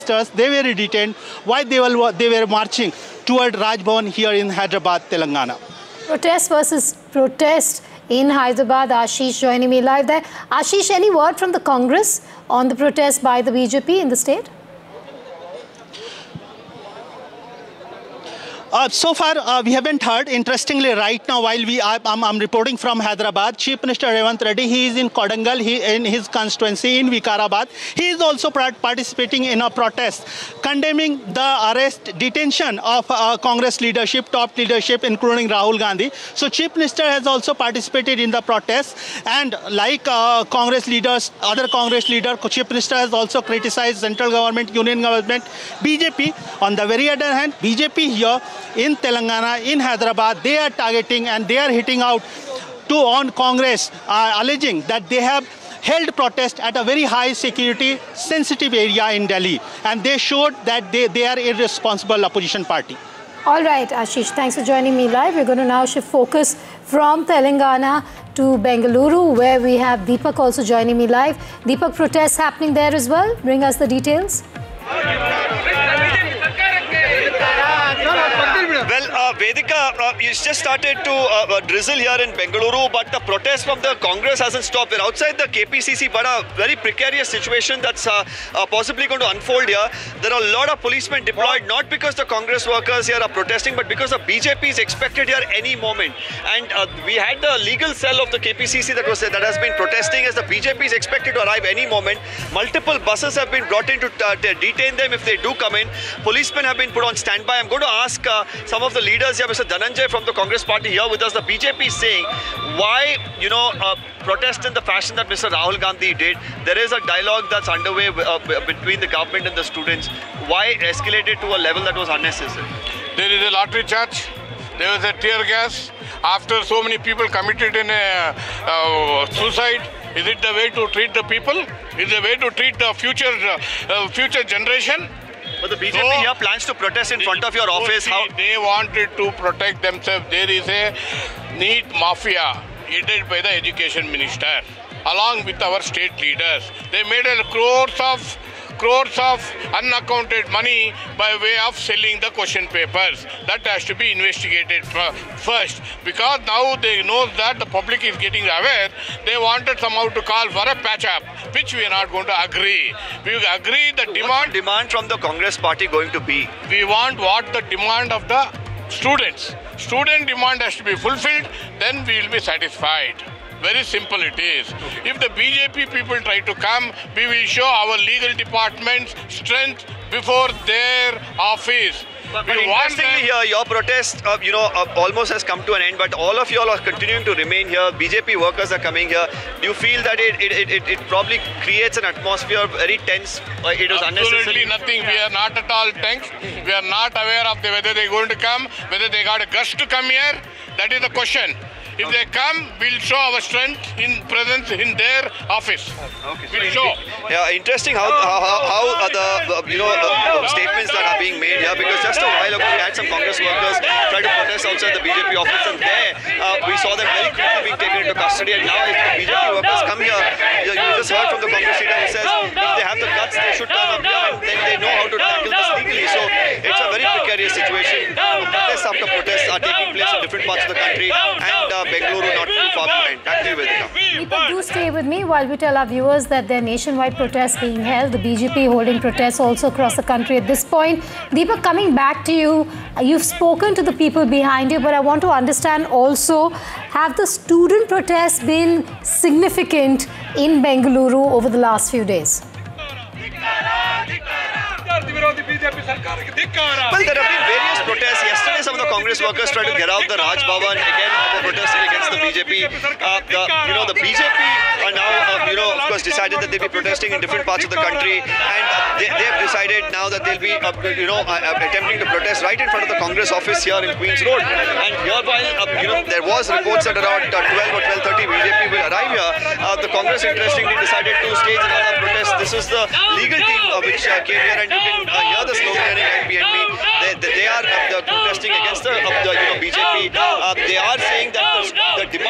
They were detained while they were marching toward Raj Bhavan here in Hyderabad, Telangana. Protest versus protest in Hyderabad. Ashish joining me live there. Ashish, any word from the Congress on the protest by the BJP in the state? So far, we haven't heard. Interestingly, right now, while I'm reporting from Hyderabad, Chief Minister Revanth Reddy, he is in Kodangal, in his constituency in Vikarabad. He is also participating in a protest, condemning the arrest, detention of Congress leadership, top leadership, including Rahul Gandhi. So Chief Minister has also participated in the protest. And like Congress leaders, other Congress leaders, Chief Minister has also criticized central government, union government, BJP. On the very other hand, BJP here, in Telangana, in Hyderabad, they are targeting and they are hitting out on Congress, alleging that they have held protest at a very high security sensitive area in Delhi, and they showed that they are irresponsible opposition party. All right, Ashish, thanks for joining me live. We're going to now shift focus from Telangana to Bengaluru, where we have Deepak also joining me live. Deepak, protests happening there as well. Bring us the details. Well, Vedika, you just started to drizzle here in Bengaluru, but the protest from the Congress hasn't stopped. We're outside the KPCC, but a very precarious situation that's possibly going to unfold here. There are a lot of policemen deployed, not because the Congress workers here are protesting, but because the BJP is expected here any moment. And we had the legal cell of the KPCC that has been protesting, as the BJP is expected to arrive any moment. Multiple buses have been brought in to detain them if they do come in. Policemen have been put on standby. I'm going to ask some of the leaders here, Mr. Dhananjay from the Congress party here with us. The BJP is saying why, protest in the fashion that Mr. Rahul Gandhi did. There is a dialogue that's underway between the government and the students. Why escalate it to a level that was unnecessary? There is a lottery charge. There was a tear gas. After so many people committed in a suicide, is it the way to treat the people? Is it the way to treat the future generation? But the BJP here plans to protest in front of your office. They wanted to protect themselves. There is a NEET mafia headed by the education minister, along with our state leaders. They made crores of unaccounted money by way of selling the question papers. That has to be investigated first, because now they know that the public is getting aware. They wanted somehow to call for a patch-up, which we are not going to agree. We agree the demand. What's the demand from the Congress party going to be? We want what the demand of the students. Student demand has to be fulfilled, then we will be satisfied. Very simple it is. If the BJP people try to come, we will show our legal department's strength before their office. But interestingly here, your protest, almost has come to an end, but all of you all are continuing to remain here. BJP workers are coming here. Do you feel that it probably creates an atmosphere very tense? It was unnecessary? Absolutely nothing. We are not at all tense. We are not aware of whether they are going to come, whether they got a guts to come here. That is the question. If they come, we'll show our strength in presence in their office. Okay. We'll show. Yeah, interesting how the statements that are being made here, because just a while ago we had some Congress workers try to protest outside the BJP office, and there we saw them very quickly being taken into custody. And now if the BJP workers come here, you just heard from the Congress leader who says if they have the guts, they should come up here, and then they know how to tackle this legally. So it's a very precarious situation. Protests after protests are taking place in different parts of the country, and Bengaluru not too far behind. Back to you, Vedika. Deepak, do stay with me while we tell our viewers that there are nationwide protests being held. The BJP holding protests also across the country at this point. Deepak, coming back to you, you've spoken to the people behind you, but I want to understand also, have the student protests been significant in Bengaluru over the last few days? Well, there have been various protests. Yesterday, some of the Congress workers tried to get out the Raj Bhavan again for protesting against the BJP. The BJP are now, of course, decided that they'll be protesting in different parts of the country, and they have decided now that they'll be, attempting to protest right in front of the Congress office here in Queen's Road. And here, while there was reports that around 12 or 12:30 BJP will arrive here, the Congress interestingly decided to stage another protest. This is the legal team which came here, and you can hear the slogan right behind me. They are protesting against the BJP. They are saying that the demand of the Congress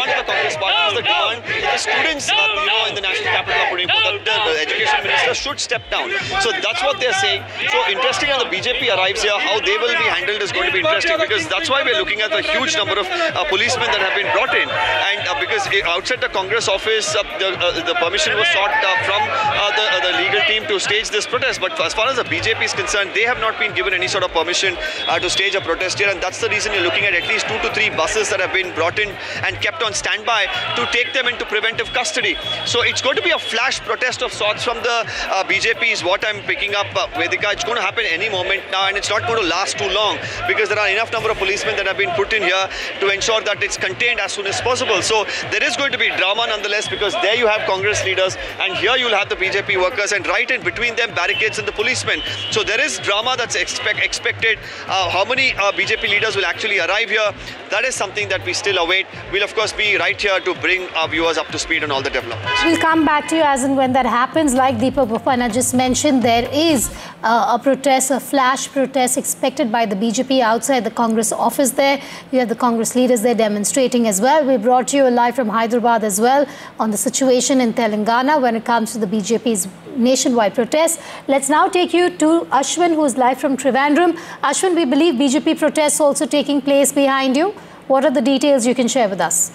Congress party is the demand. The students, in the national capital are putting forth that the education minister should step down. So that's what they're saying. So interesting when the BJP arrives here, how they will be handled is going to be interesting, because that's why we're looking at the huge number of policemen that have been brought in. And because outside the Congress office, the permission was sought from the legal team to stage this protest. But as far as the BJP is concerned, they have not been given any sort of permission to stage a protest here. And that's the reason you're looking at least 2 to 3 buses that have been brought in and kept on standby to take them into preventive custody. So it's going to be a flash protest of sorts from the BJP is what I'm picking up, Vedika. It's going to happen any moment now, and it's not going to last too long, because there are enough number of policemen that have been put in here to ensure that it's contained as soon as possible. So there is going to be drama nonetheless, because there you have Congress leaders and here you'll have the BJP workers, and right in between them barricades and the policemen. So there is drama that's expected. How many BJP leaders will actually arrive here? That is something that we still await. We'll of course be right here to bring our viewers up to speed on all the developments. We'll come back to you as and when that happens. Like Deepak Bopanna just mentioned, there is a protest, a flash protest expected by the BJP outside the Congress office there. You have the Congress leaders there demonstrating as well. We brought you live from Hyderabad as well on the situation in Telangana when it comes to the BJP's nationwide protest. Let's now take you to Ashwin, who is live from Trivandrum. Ashwin, we believe BJP protests also taking place behind you. What are the details you can share with us?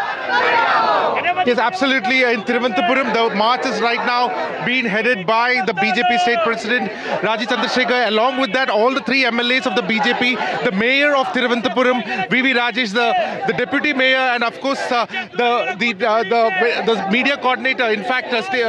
Yes, absolutely. In Thiruvananthapuram, the march is right now being headed by the BJP state president, Rajiv Chandrasekhar. Along with that, all the 3 MLAs of the BJP, the mayor of Thiruvananthapuram, V.V. Rajesh, the deputy mayor, and of course the media coordinator. In fact,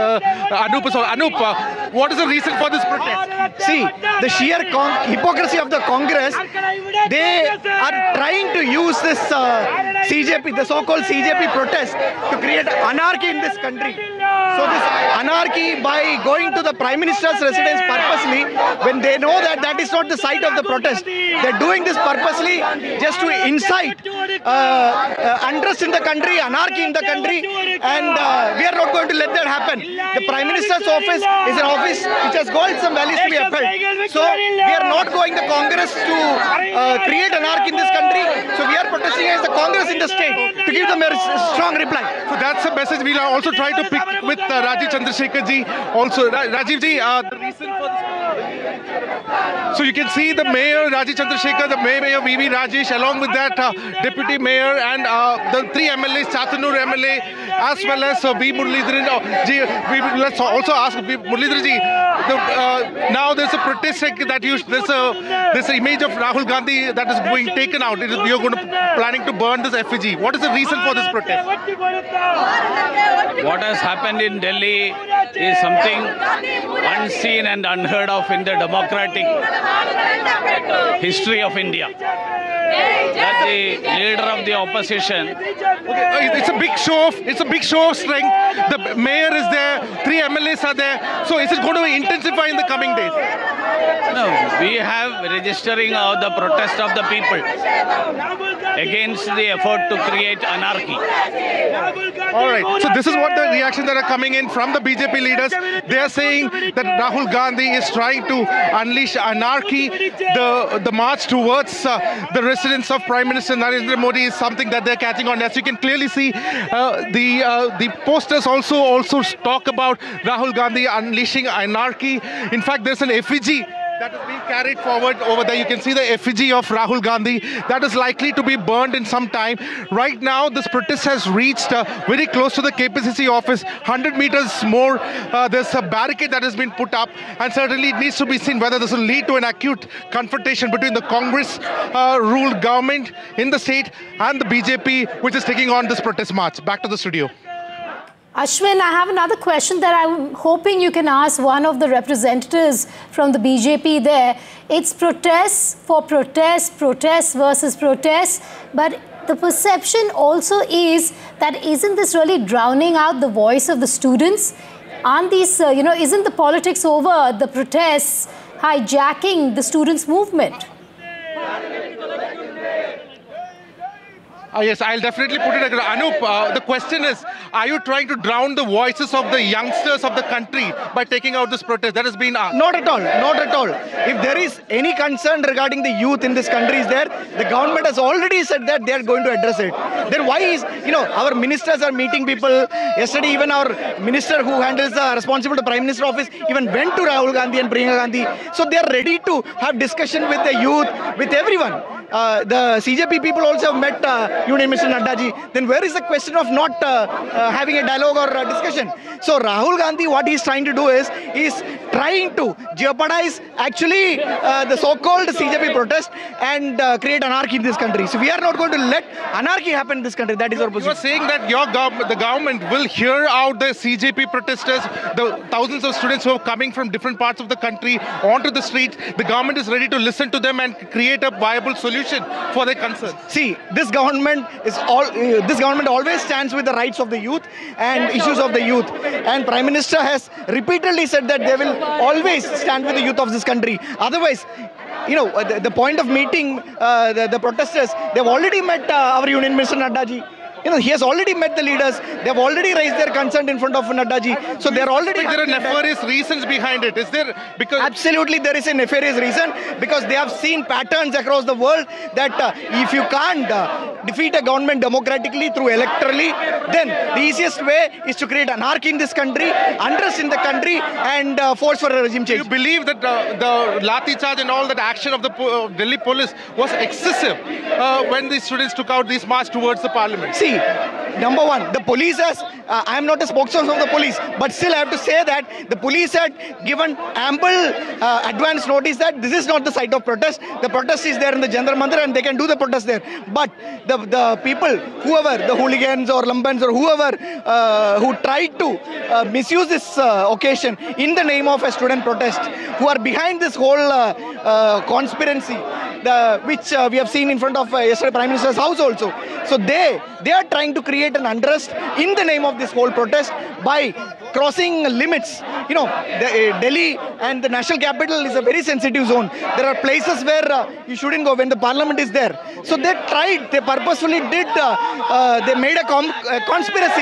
Anup, what is the reason for this protest? See, the sheer hypocrisy of the Congress. They are trying to use this CJP, the so-called CJP protest, to create anarchy in this country. So this anarchy, by going to the Prime Minister's residence purposely, when they know that that is not the site of the protest, they're doing this purposely just to incite unrest in the country, anarchy in the country, and we are not going to let that happen. The Prime Minister's office is an office which has got some values to be upheld. So we are not going to Congress to create anarchy in this country. So we are protesting against the Congress in the state to give them a strong reply. So that's a message we'll also try to pick with Rajiv Chandrasekhar ji. Also, Rajiv ji, the reason for this. So you can see the mayor, Rajiv Chandrasekhar, the mayor, V.V. Rajesh, along with that deputy mayor and the 3 MLAs, Chatanur MLA, as well as V. Muralidharan ji. Let's also ask V. Muralidharan ji. Now there's a protest that there's an image of Rahul Gandhi that is being taken out. You're planning to burn this effigy. What is the reason for this protest? What has happened in Delhi is something unseen and unheard of in the democratic history of India. That the leader of the opposition. Okay, it's a big show of strength. The mayor is there, 3 MLAs are there. So is it going to intensify in the coming days? No, we have registering the protest of the people against the effort to create anarchy. All right. So this is what the reactions that are coming in from the BJP leaders. They are saying that Rahul Gandhi is trying to unleash anarchy. The march towards the residence of Prime Minister Narendra Modi is something that they're catching on. As you can clearly see, the posters also talk about Rahul Gandhi unleashing anarchy. In fact, there's an effigy that is being carried forward over there. You can see the effigy of Rahul Gandhi that is likely to be burned in some time. Right now, this protest has reached very close to the KPCC office. 100 meters more, there's a barricade that has been put up, and certainly it needs to be seen whether this will lead to an acute confrontation between the Congress-ruled government in the state and the BJP, which is taking on this protest march. Back to the studio. Ashwin, I have another question that I'm hoping you can ask one of the representatives from the BJP there. It's protests for protests, protests versus protests, but the perception also is that isn't this really drowning out the voice of the students? Aren't these, isn't the politics over the protests hijacking the students' movement? Yes, I'll definitely put it across. Anup, the question is, are you trying to drown the voices of the youngsters of the country by taking out this protest? That has been asked. Not at all, not at all. If there is any concern regarding the youth in this country is there, the government has already said that they are going to address it. Then why is, our ministers are meeting people. Yesterday, even our minister who handles the responsible to Prime Minister office even went to Rahul Gandhi and Priyanka Gandhi. So they are ready to have discussion with the youth, with everyone. The CJP people also have met Union Minister Nadda ji. Then where is the question of not having a dialogue or a discussion? So Rahul Gandhi, what he is trying to do is trying to jeopardize actually the so-called CJP protest and create anarchy in this country. So we are not going to let anarchy happen in this country. That is our position. You are saying that the government will hear out the CJP protesters, the thousands of students who are coming from different parts of the country onto the street. The government is ready to listen to them and create a viable solution for their concerns. See, this government always stands with the rights of the youth and issues of the youth. And Prime Minister has repeatedly said that they will always stand with the youth of this country. Otherwise, the point of meeting the protesters, they've already met our Union Minister Nadda ji. He has already met the leaders. They have already raised their concern in front of Nadda ji. So they are already. There are nefarious reasons behind it. Is there? Because absolutely there is a nefarious reason, because they have seen patterns across the world that if you can't defeat a government democratically through electorally, then the easiest way is to create anarchy in this country, unrest in the country, and force for a regime change. Do you believe that the Lathi charge and all that action of the Delhi police was excessive when the students took out this march towards the parliament? See, number one, the police I am not a spokesman of the police, but still I have to say that the police had given ample advance notice that this is not the site of protest. The protest is there in the Jantar Mandir and they can do the protest there. But the people, whoever, the hooligans or lumpens or whoever who tried to misuse this occasion in the name of a student protest, who are behind this whole conspiracy, which we have seen in front of yesterday Prime Minister's house also. So they are trying to create an unrest in the name of this whole protest by crossing limits. Delhi and the national capital is a very sensitive zone. There are places where you shouldn't go when the parliament is there. So they purposefully did, they made a conspiracy.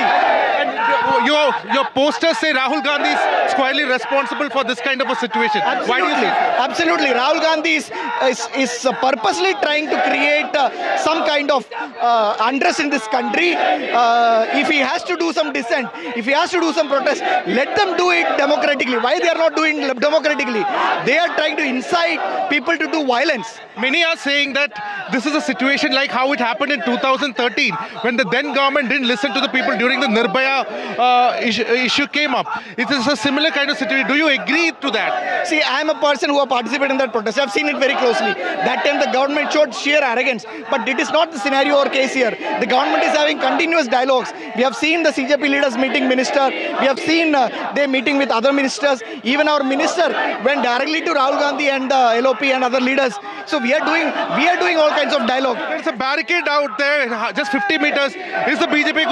And your posters say Rahul Gandhi is squarely responsible for this kind of a situation. Absolutely. Why do you say? Absolutely. Rahul Gandhi is purposely trying to create some kind of unrest in this country. If he has to do some dissent, if he has to do some protest, let them do it democratically. Why they are not doing democratically? They are trying to incite people to do violence. Many are saying that this is a situation like how it happened in 2013 when the then government didn't listen to the people during the Nirbhaya issue came up. It is a similar kind of situation. Do you agree to that? See, I am a person who participated in that protest. I have seen it very closely. That time the government showed sheer arrogance. But it is not the scenario or case here. The government is having continuous dialogues. We have seen the CJP leaders meeting minister. We have seen they meeting with other ministers. Even our minister went directly to Rahul Gandhi and LOP and other leaders. So we are doing all kinds of dialogue. There's a barricade out there, just 50 meters. Is the BJP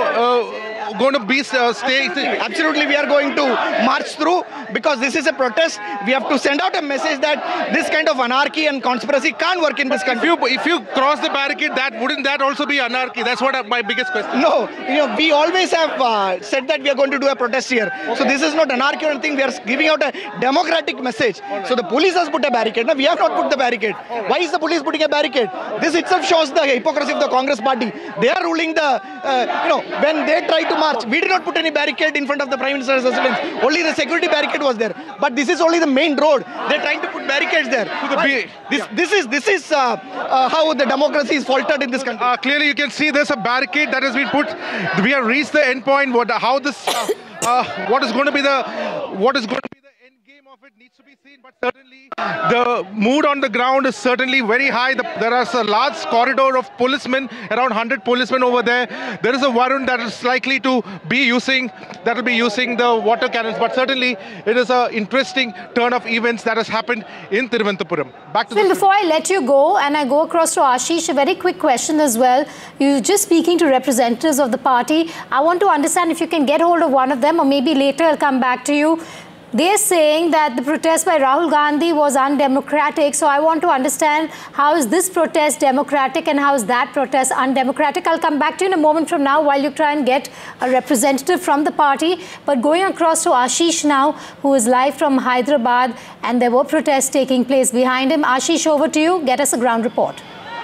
going to be staying? Absolutely, we are going to march through because this is a protest. We have to send out a message that this kind of anarchy and conspiracy can't work in this country. If you cross the barricade, wouldn't that also be anarchy? That's what my biggest question. No, we always have said that we are going to do a protest here. Okay. So this is not anarchy or anything. We are giving out a democratic message. Right. So the police has put a barricade. No, we have not put the barricade. Right. Why is the police putting a barricade? This itself shows the hypocrisy of the Congress party. They are ruling the, when they try to march, we did not put any barricade in front of the Prime Minister's residence. Only the security barricade was there. But this is only the main road. They're trying to put barricades there. This is how the democracy is faltered in this country. Clearly, you can see there's a barricade that has been put. We have reached the end point. What is going to be the end game of it needs to be seen. But certainly, the mood on the ground is certainly very high. There is a large corridor of policemen, around 100 policemen over there. There is a Varun that is likely to be using the water cannons. But certainly, it is an interesting turn of events that has happened in Thiruvananthapuram. Back to before I let you go and I go across to Ashish, a very quick question as well. You're just speaking to representatives of the party. I want to understand if you can get hold of one of them, or maybe later I'll come back to you. they're saying that the protest by Rahul Gandhi was undemocratic. So I want to understand, how is this protest democratic and how is that protest undemocratic? I'll come back to you in a moment from now while you try and get a representative from the party. But going across to Ashish now, who is live from Hyderabad, and there were protests taking place behind him. Ashish, over to you. Get us a ground report.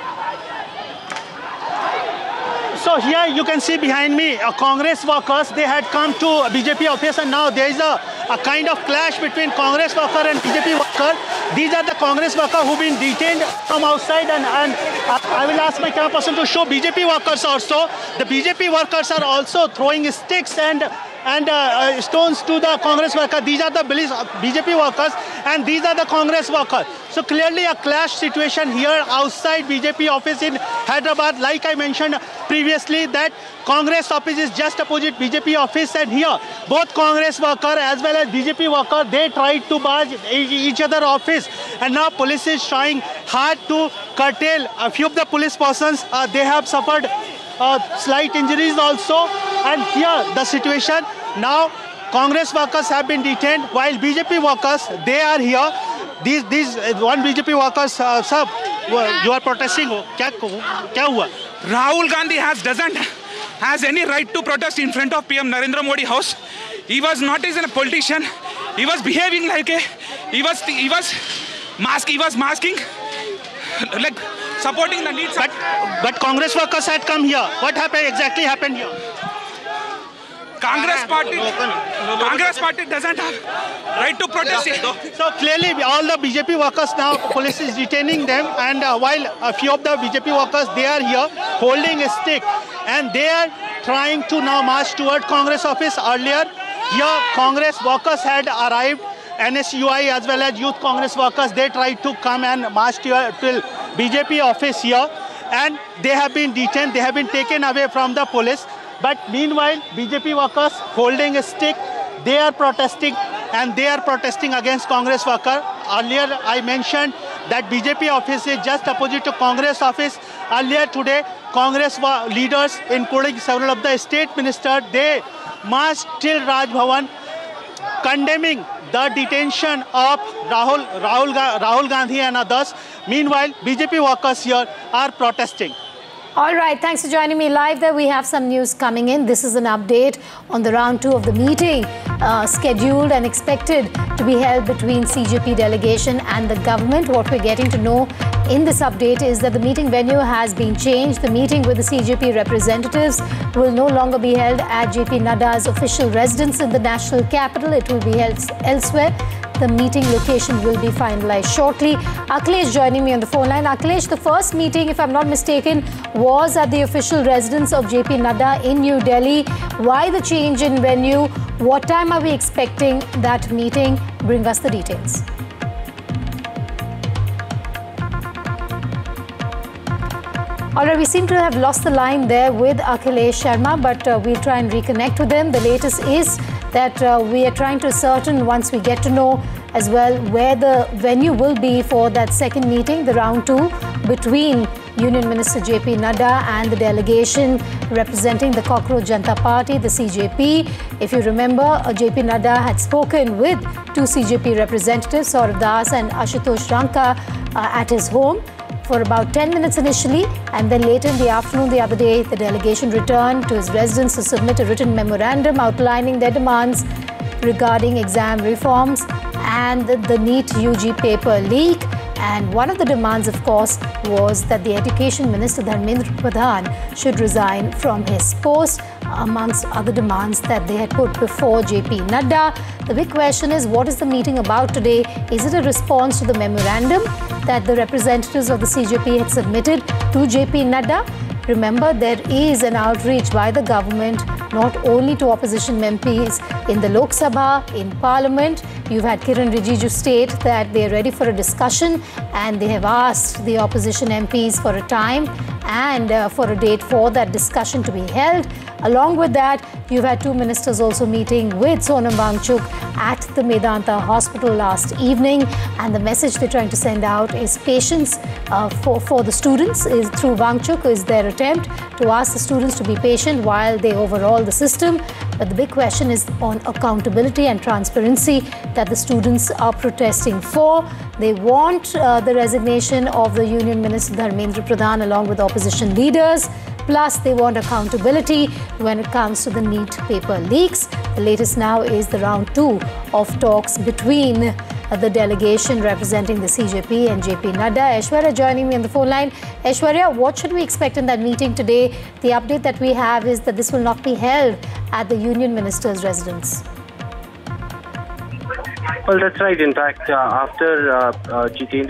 So here you can see behind me, Congress workers, they had come to BJP office, and now there is a kind of clash between Congress worker and BJP worker. These are the Congress workers who've been detained from outside, and I will ask my camera person to show BJP workers also. The BJP workers are also throwing sticks and stones to the Congress workers. These are the BJP workers and these are the Congress workers. So clearly a clash situation here outside BJP office in Hyderabad. Like I mentioned previously, that Congress office is just opposite BJP office, and here both Congress worker as well as BJP worker, they tried to barge each other office, and now police is trying hard to curtail a few of the police persons. They have suffered slight injuries also, and here the situation now, Congress workers have been detained while BJP workers, they are here. These one BJP workers, sir, you are protesting. Kya hua? Rahul Gandhi doesn't has any right to protest in front of PM Narendra Modi house. He was not as a politician. He was behaving like he was masking, like supporting the needs. But Congress workers had come here. What exactly happened here? Congress party doesn't have right to protest. So clearly all the BJP workers now, police is detaining them, and while a few of the BJP workers, they are here holding a stick, and they are trying to now march toward Congress office. Earlier here Congress workers had arrived, NSUI as well as Youth Congress workers, they tried to come and march till BJP office here, and they have been detained, they have been taken away from the police. But meanwhile, BJP workers holding a stick, they are protesting, and they are protesting against Congress worker. Earlier, I mentioned that BJP office is just opposite to Congress office. Earlier today, Congress leaders, including several of the state ministers, they marched till Raj Bhavan, condemning the detention of Rahul Gandhi and others. Meanwhile, BJP workers here are protesting. All right, thanks for joining me live. There we have some news coming in. This is an update on the round 2 of the meeting scheduled and expected to be held between CJP delegation and the government. What we're getting to know in this update is that the meeting venue has been changed. The meeting with the CJP representatives will no longer be held at JP Nadda's official residence in the national capital. It will be held elsewhere. The meeting location will be finalized shortly. Akhilesh joining me on the phone line. Akhilesh, the first meeting, if I'm not mistaken, was at the official residence of JP Nadda in New Delhi. Why the change in venue? What time are we expecting that meeting? Bring us the details. All right, we seem to have lost the line there with Akhilesh Sharma, but we'll try and reconnect with him. The latest is that we are trying to ascertain, once we get to know as well, where the venue will be for that second meeting, the round 2, between Union Minister JP Nadda and the delegation representing the Cockroach Janata Party, the CJP. If you remember, JP Nadda had spoken with 2 CJP representatives, Saurav Das and Ashutosh Ranka, at his home for about 10 minutes initially, and then later in the afternoon the other day, the delegation returned to his residence to submit a written memorandum outlining their demands regarding exam reforms and the NEET UG paper leak. And one of the demands, of course, was that the Education Minister Dharmendra Pradhan should resign from his post, amongst other demands that they had put before JP Nadda. The big question is, what is the meeting about today? Is it a response to the memorandum that the representatives of the CJP had submitted to JP Nadda? Remember, there is an outreach by the government, not only to opposition MPs in the Lok Sabha, in Parliament. You've had Kiran Rijiju state that they are ready for a discussion, and they have asked the opposition MPs for a time and for a date for that discussion to be held. Along with that, you've had two ministers also meeting with Sonam Wangchuk at the Medanta Hospital last evening, and the message they're trying to send out is patience for the students. Is through Wangchuk is their attempt to ask the students to be patient while they overhaul the system. But the big question is on accountability and transparency that the students are protesting for. They want the resignation of the Union Minister Dharmendra Pradhan along with opposition leaders. Plus, they want accountability when it comes to the NEET paper leaks. The latest now is the round 2 of talks between the delegation representing the CJP and JP Nadda. Aishwarya joining me on the phone line. Aishwarya, what should we expect in that meeting today? The update that we have is that this will not be held at the Union Minister's residence. Well, that's right. In fact, after Jitendra